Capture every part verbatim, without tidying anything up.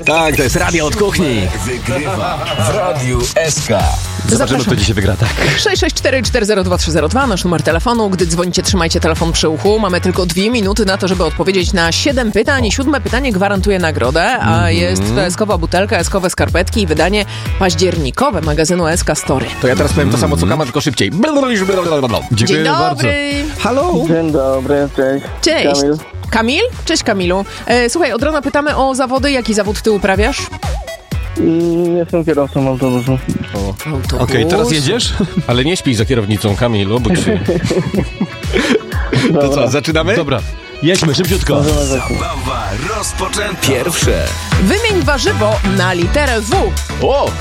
Tak, to jest radio od kuchni. Wygrywa w Radiu S K. Zobaczymy, kto dzisiaj wygra, tak. sześć sześć cztery cztery zero dwa trzy zero dwa, nasz numer telefonu. Gdy dzwonicie, trzymajcie telefon przy uchu. Mamy tylko dwie minuty na to, żeby odpowiedzieć na siedem pytań. Siódme pytanie gwarantuje nagrodę, a mm-hmm. jest to eskowa butelka, eskowe skarpetki i wydanie październikowe magazynu S K Story. To ja teraz powiem to samo, co Kama, tylko szybciej. Dzień dobry. bardzo. Halo. Dzień dobry, cześć. Cześć. Kamil. Kamil? Cześć, Kamilu. E, słuchaj, od rana pytamy o zawody. Jaki zawód ty uprawiasz? Mm, Jestem kierowcą autobusu. Autobus. Okej, okay, teraz jedziesz? Ale nie śpij za kierownicą, Kamilu, bo się... To co, zaczynamy? Dobra, jedźmy szybciutko. Zabawa rozpoczęta. Pierwsze. Wymień warzywo na literę W. O!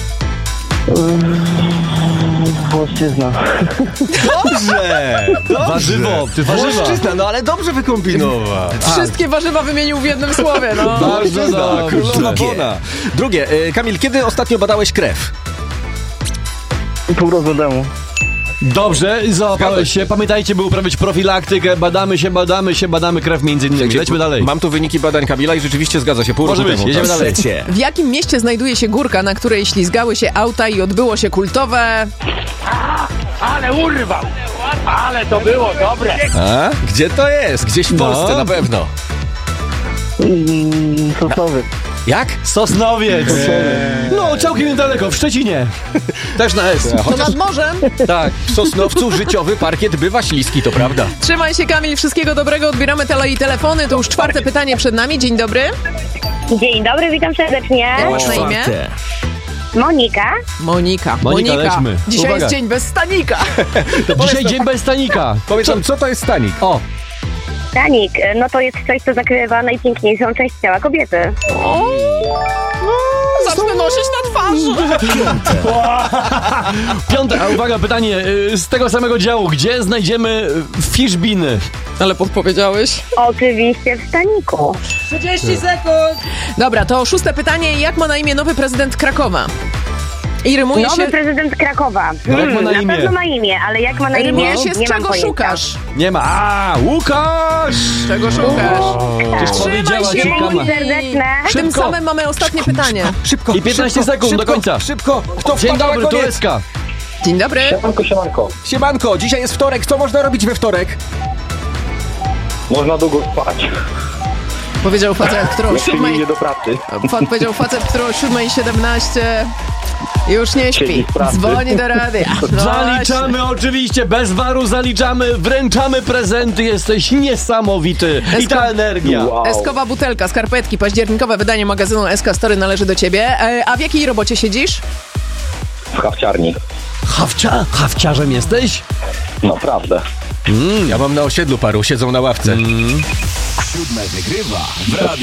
Włoszczyzna. Dobrze! Dobrze. Warzywo, ty warzywa. Włoszczyzna, no ale dobrze wykombinował. Wszystkie warzywa wymienił w jednym słowie, no. Bardzo dobrze. Królowa Drugie. Bona. Drugie. e, Kamil, kiedy ostatnio badałeś krew? Pół roku temu. Dobrze, załapałeś się. Pamiętajcie, by uprawiać profilaktykę. Badamy się, badamy się, badamy krew między innymi. Lećmy dalej. Mam tu wyniki badań Kamila i rzeczywiście zgadza się. Pół Może roku być, temu. jedziemy dalej. Trzecie. W jakim mieście znajduje się górka, na której ślizgały się auta i odbyło się kultowe... Ale urwał! Ale to było dobre! A? Gdzie to jest? Gdzieś w No. Polsce na pewno. Mm, Sosnowiec. Jak? Sosnowiec. No, całkiem niedaleko, w Szczecinie. Też na S. To nad morzem. Tak, w Sosnowcu życiowy parkiet bywa śliski, to prawda. Trzymaj się, Kamil, wszystkiego dobrego. Odbieramy tele i telefony. To już czwarte pytanie przed nami. Dzień dobry. Dzień dobry, witam serdecznie. Jak masz na imię? Czwarte. Monika. Monika. Monika, lećmy. Dzisiaj Uwaga. jest dzień bez stanika. Dzisiaj dzień bez stanika. Powiedz nam, co to jest stanik? O, Stanik, no to jest coś, co zakrywa najpiękniejszą część ciała kobiety. Zacznę nosić na twarzy. piąte, a uwaga, pytanie y, z tego samego działu. Gdzie znajdziemy y, fishbiny? Ale podpowiedziałeś. Oczywiście w staniku. trzydzieści sekund. Dobra, to szóste pytanie. Jak ma na imię nowy prezydent Krakowa? I rymuje Nowy się... prezydent Krakowa. No, jak ma na na imię? pewno ma imię, ale jak ma na imię, Rymuje się z nie mam czego pojęcia. szukasz? Nie ma. A, Łukasz! Czego szukasz? Przecież Trzymaj powiedziała się, ci Dzięki Kama. serdeczne. Tym Szybko. samym mamy ostatnie pytanie. Szybko, I piętnaście szybko, sekund do szybko, końca. Szybko, kto Dzień wpada na dobry, tu koniec? S K. Dzień dobry. Siemanko, siemanko. Siemanko, dzisiaj jest wtorek, co można robić we wtorek? Można długo spać. Powiedział facet, który o Jak się nie siódmej... idzie do pracy. Fa- Powiedział facet, który o siódmej siedemnaście już nie śpi. Siedzi w pracy. Dzwoni do radia. No Zaliczamy oczywiście, bez waru zaliczamy, wręczamy prezenty, jesteś niesamowity. I ta energia. Wow. Eskowa butelka, skarpetki, październikowe wydanie magazynu S K Story należy do ciebie. E, a w jakiej robocie siedzisz? W hawciarni. Hawcia? Hawciarzem jesteś? Naprawdę. Ja mam na osiedlu paru, siedzą na ławce. Siódme wygrywa w Radiu